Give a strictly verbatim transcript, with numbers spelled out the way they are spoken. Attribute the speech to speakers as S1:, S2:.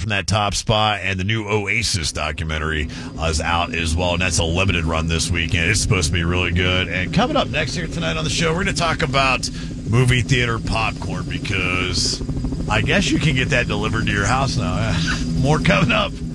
S1: from that top spot, and the new Oasis documentary is out as well, and that's a limited run this weekend. It's supposed to be really good. And coming up next here tonight on the show, we're going to talk about movie theater popcorn, because I guess you can get that delivered to your house now. More coming up.